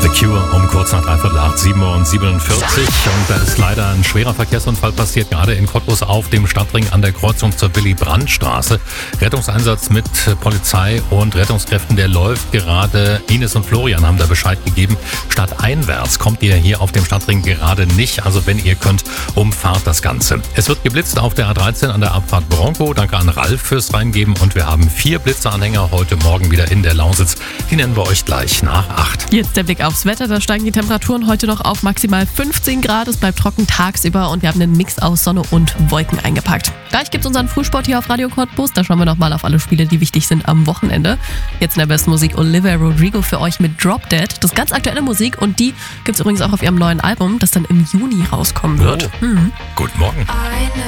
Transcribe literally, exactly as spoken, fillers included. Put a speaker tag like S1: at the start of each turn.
S1: Cure um kurz nach dreiviertel acht, sieben Uhr siebenundvierzig. Und da ist leider ein schwerer Verkehrsunfall passiert, gerade in Cottbus auf dem Stadtring an der Kreuzung zur Willy-Brandt-Straße. Rettungseinsatz mit Polizei und Rettungskräften, der läuft gerade. Ines und Florian haben da Bescheid gegeben. Stadteinwärts kommt ihr hier auf dem Stadtring gerade nicht. Also wenn ihr könnt, umfahrt das Ganze. Es wird geblitzt auf der A dreizehn an der Abfahrt Bronco. Danke an Ralf fürs Reingeben. Und wir haben vier Blitzeranhänger heute Morgen wieder in der Lausitz. Die nennen wir euch gleich nach acht.
S2: Jetzt der Blick aufs Wetter. Da steigen die Temperaturen heute noch auf maximal fünfzehn Grad. Es bleibt trocken tagsüber und wir haben einen Mix aus Sonne und Wolken eingepackt. Gleich gibt es unseren Frühsport hier auf Radio Cottbus. Da schauen wir nochmal auf alle Spiele, die wichtig sind am Wochenende. Jetzt in der besten Musik Olivia Rodrigo für euch mit Drop Dead. Das ist ganz aktuelle Musik und die gibt es übrigens auch auf ihrem neuen Album, das dann im Juni rauskommen wird.
S1: Oh. Mhm. Guten Morgen.
S3: I